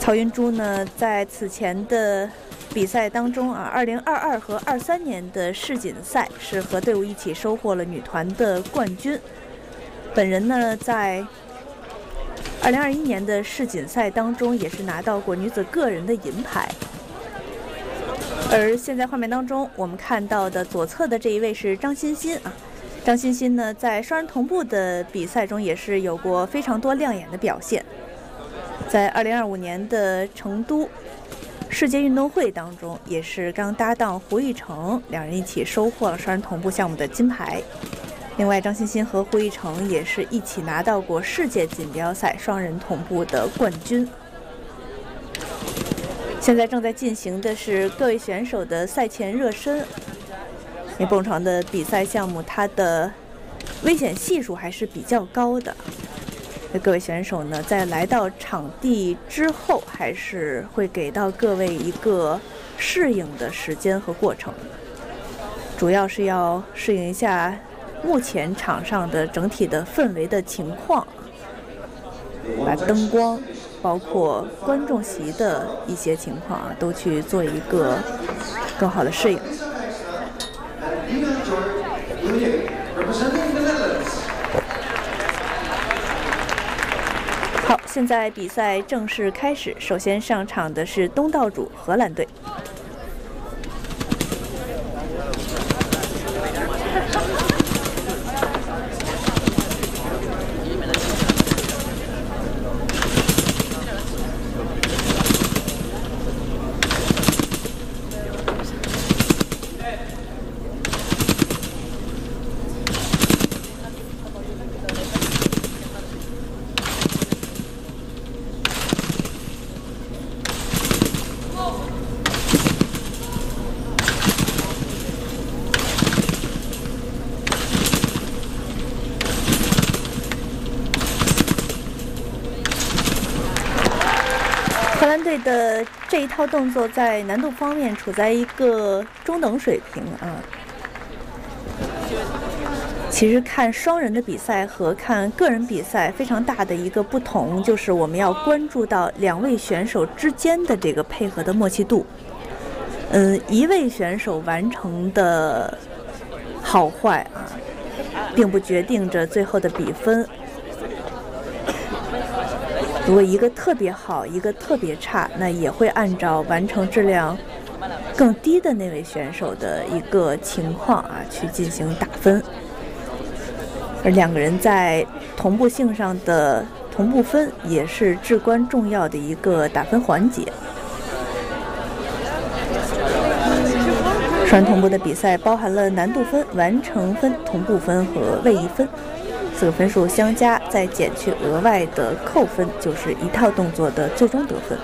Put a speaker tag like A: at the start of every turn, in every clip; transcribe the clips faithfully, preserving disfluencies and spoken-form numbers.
A: 曹云珠呢，在此前的比赛当中啊，二零二二和二三年的世锦赛是和队伍一起收获了女团的冠军。本人呢，在二零二一年的世锦赛当中也是拿到过女子个人的银牌。而现在画面当中我们看到的左侧的这一位是张欣欣啊，张欣欣呢在双人同步的比赛中也是有过非常多亮眼的表现。在二零二五年的成都世界运动会当中，也是刚搭档胡玉成，两人一起收获了双人同步项目的金牌。另外，张欣欣和胡玉成也是一起拿到过世界锦标赛双人同步的冠军。现在正在进行的是各位选手的赛前热身。因为蹦床的比赛项目，它的危险系数还是比较高的。各位选手呢，在来到场地之后，还是会给到各位一个适应的时间和过程，主要是要适应一下目前场上的整体的氛围的情况，把灯光包括观众席的一些情况啊，都去做一个更好的适应。好，现在比赛正式开始。首先上场的是东道主荷兰队。荷兰队的这一套动作在难度方面处在一个中等水平啊。其实看双人的比赛和看个人比赛非常大的一个不同，就是我们要关注到两位选手之间的这个配合的默契度。嗯，一位选手完成的好坏啊，并不决定着最后的比分。如果一个特别好，一个特别差，那也会按照完成质量更低的那位选手的一个情况啊去进行打分。而两个人在同步性上的同步分也是至关重要的一个打分环节。双人同步的比赛包含了难度分、完成分、同步分和位移分。四个分数相加，再减去额外的扣分，就是一套动作的最终得分。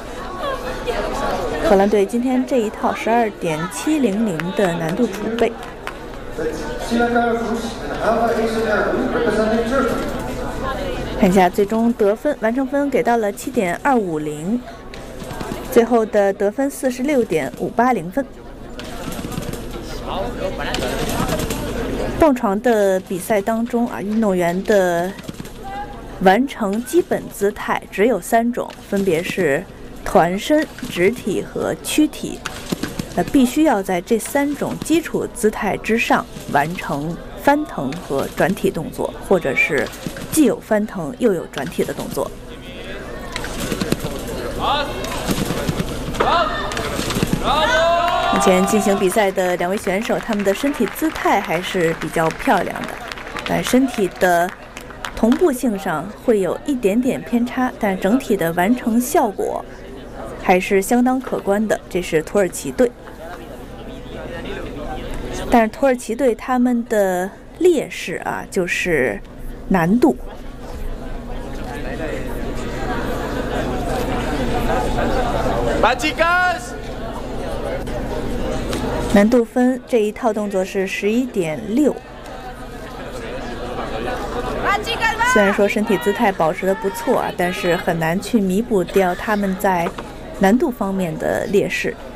A: 荷兰队今天这一套十二点七零零的难度储备。看一下最终得分，完成分给到了七点二五零，最后的得分四十六点五八零分。蹦床的比赛当中啊，运动员的完成基本姿态只有三种，分别是团身、直体和躯体。那必须要在这三种基础姿态之上完成翻腾和转体动作，或者是既有翻腾又有转体的动作。目前进行比赛的两位选手，他们的身体姿态还是比较漂亮的，但身体的同步性上会有一点点偏差，但整体的完成效果还是相当可观的。这是土耳其队，但是土耳其队他们的劣势啊，就是难度。难度分这一套动作是十一点六。虽然说身体姿态保持的不错啊，但是很难去弥补掉他们在难度方面的劣势。